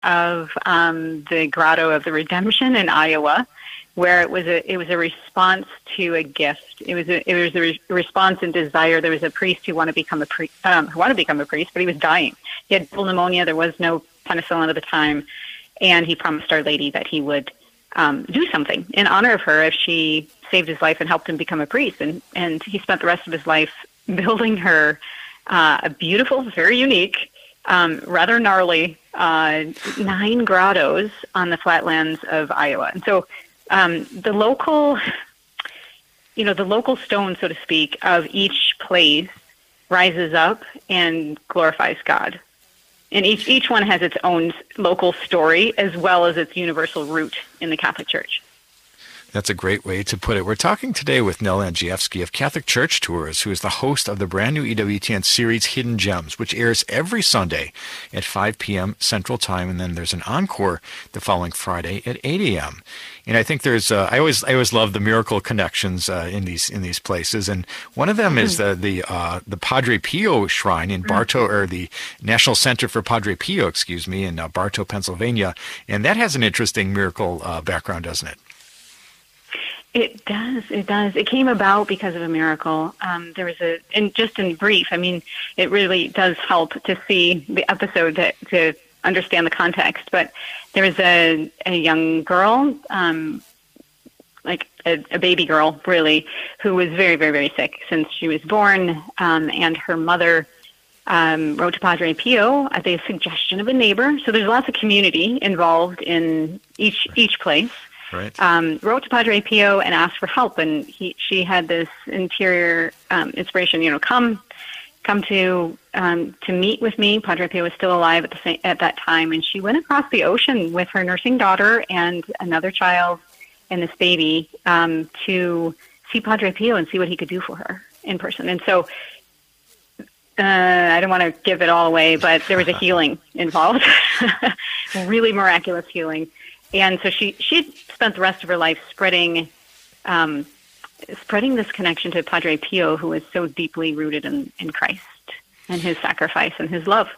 of the Grotto of the Redemption in Iowa, where it was a response to a gift. It was a response and desire. There was a priest who wanted to become a priest, but he was dying. He had double pneumonia. There was no penicillin at the time, and he promised Our Lady that he would do something in honor of her if she saved his life and helped him become a priest. And he spent the rest of his life building her a beautiful, very unique, rather gnarly 9 grottos on the flatlands of Iowa. And so the local stone, so to speak, of each place rises up and glorifies God. And each one has its own local story as well as its universal root in the Catholic Church. That's a great way to put it. We're talking today with Nell Andrzejewski of Catholic Church Tours, who is the host of the brand new EWTN series Hidden Gems, which airs every Sunday at 5 p.m. Central Time, and then there's an encore the following Friday at 8 a.m. And I think there's I always love the miracle connections in these places, and one of them is the Padre Pio Shrine in Bartow, or the National Center for Padre Pio, in Bartow, Pennsylvania, and that has an interesting miracle background, doesn't it? It does. It came about because of a miracle. There was and just in brief, I mean, it really does help to see the episode to understand the context. But there was a young girl, like a baby girl, really, who was very, very, very sick since she was born. And her mother wrote to Padre Pio at the suggestion of a neighbor. So there's lots of community involved in each place. Right. Wrote to Padre Pio and asked for help, and she had this interior inspiration. Come to meet with me. Padre Pio was still alive at that time, and she went across the ocean with her nursing daughter and another child and this baby to see Padre Pio and see what he could do for her in person. And so I don't want to give it all away, but there was a healing involved, really miraculous healing. And so she spent the rest of her life spreading this connection to Padre Pio, who was so deeply rooted in Christ and his sacrifice and his love.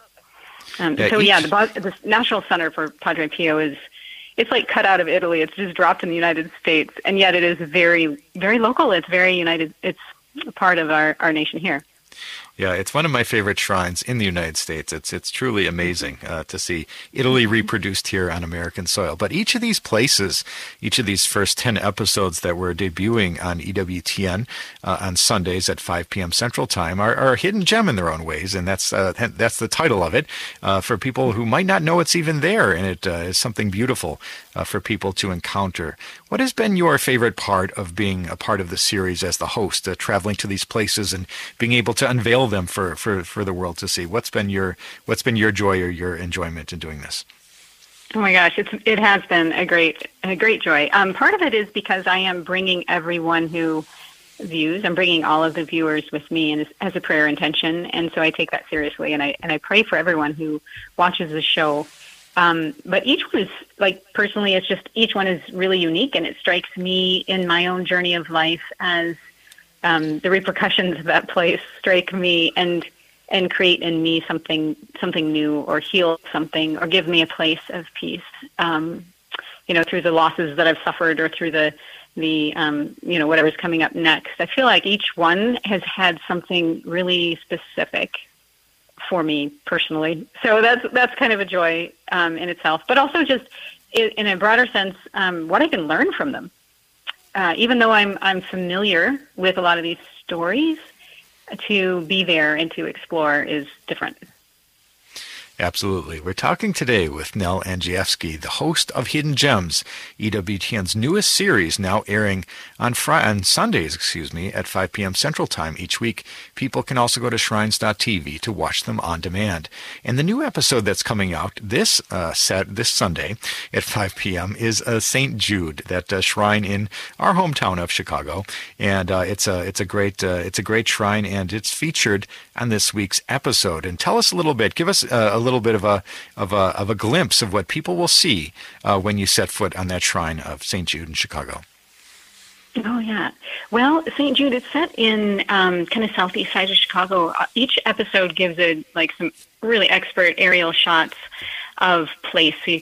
The National Center for Padre Pio it's like cut out of Italy. It's just dropped in the United States, and yet it is very, very local. It's very united. It's a part of our nation here. Yeah, it's one of my favorite shrines in the United States. It's truly amazing to see Italy reproduced here on American soil. But each of these places, each of these first 10 episodes that we're debuting on EWTN on Sundays at 5 p.m. Central Time are a hidden gem in their own ways, and that's the title of it for people who might not know it's even there, and it is something beautiful for people to encounter. What has been your favorite part of being a part of the series as the host, traveling to these places and being able to unveil them for the world to see? What's been your joy or your enjoyment in doing this? Oh my gosh, it has been a great joy. Part of it is because I am bringing everyone who views. I'm bringing all of the viewers with me and as a prayer intention, and so I take that seriously. And I pray for everyone who watches the show. But each one is, like, personally, it's just each one is really unique, and it strikes me in my own journey of life as the repercussions of that place strike me and create in me something new, or heal something, or give me a place of peace. Through the losses that I've suffered, or through the whatever's coming up next. I feel like each one has had something really specific for me personally. So that's kind of a joy in itself, but also just in a broader sense, what I can learn from them. Even though I'm familiar with a lot of these stories, to be there and to explore is different. Absolutely. We're talking today with Nell Andrzejewski, the host of Hidden Gems, EWTN's newest series, now airing on Sundays, at 5 p.m. Central Time each week. People can also go to shrines.tv to watch them on demand. And the new episode that's coming out this Sunday at 5 p.m. is St. Jude, that shrine in our hometown of Chicago. And it's a great shrine, and it's featured on this week's episode. And tell us a little bit. Give us a little bit of a glimpse of what people will see when you set foot on that shrine of St. Jude in Chicago. Oh, yeah. Well, St. Jude, it's set in kind of southeast side of Chicago. Each episode gives some really expert aerial shots of place. So